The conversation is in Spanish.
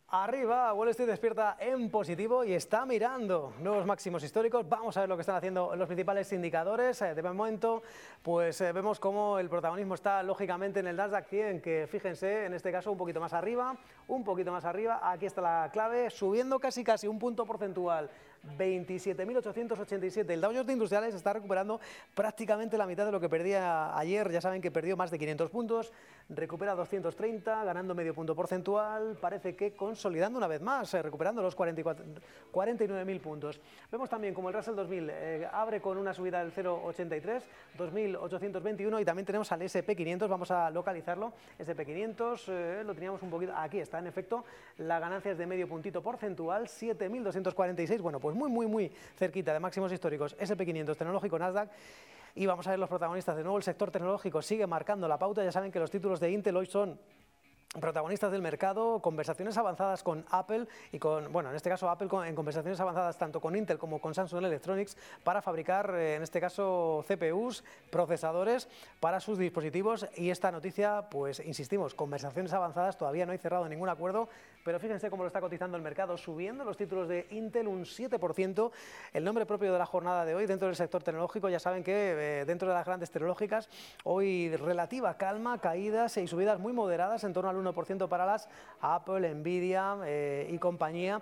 Arriba, Wall Street despierta en positivo y está mirando nuevos máximos históricos. Vamos a ver lo que están haciendo los principales indicadores. De momento, pues vemos cómo el protagonismo está lógicamente en el Nasdaq 100, que fíjense, en este caso un poquito más arriba, un poquito más arriba. Aquí está la clave, subiendo casi un punto porcentual, 27.887. El Dow Jones de Industriales está recuperando prácticamente la mitad de lo que perdía ayer. Ya saben que perdió más de 500 puntos, recupera 230, ganando medio punto porcentual. Parece que consolidando una vez más, recuperando los 49.000 puntos. Vemos también como el Russell 2000 abre con una subida del 0,83, 2.821, y también tenemos al SP500, vamos a localizarlo. SP500 lo teníamos un poquito, aquí está, en efecto, la ganancia es de medio puntito porcentual, 7.246, bueno, pues muy cerquita de máximos históricos. SP500 tecnológico, Nasdaq. Y vamos a ver los protagonistas. De nuevo, el sector tecnológico sigue marcando la pauta. Ya saben que los títulos de Intel hoy son protagonistas del mercado, conversaciones avanzadas con Apple y con, bueno, en este caso Apple en conversaciones avanzadas tanto con Intel como con Samsung Electronics para fabricar, en este caso, CPUs, procesadores para sus dispositivos. Y esta noticia, pues insistimos, conversaciones avanzadas, todavía no hay cerrado ningún acuerdo, pero fíjense cómo lo está cotizando el mercado, subiendo los títulos de Intel un 7%, el nombre propio de la jornada de hoy dentro del sector tecnológico. Ya saben que dentro de las grandes tecnológicas, hoy relativa calma, caídas y subidas muy moderadas, en torno al 1% para las Apple, Nvidia y compañía.